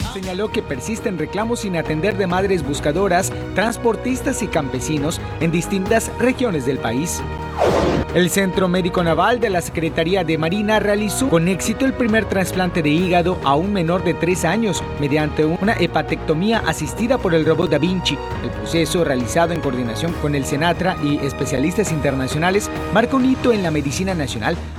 Señaló que persisten reclamos sin atender de madres buscadoras, transportistas y campesinos en distintas regiones del país. El Centro Médico Naval de la Secretaría de Marina realizó con éxito el primer trasplante de hígado a un menor de 3 años mediante una hepatectomía asistida por el robot Da Vinci. El proceso, realizado en coordinación con el Senatra y especialistas internacionales, marca un hito en la medicina nacional,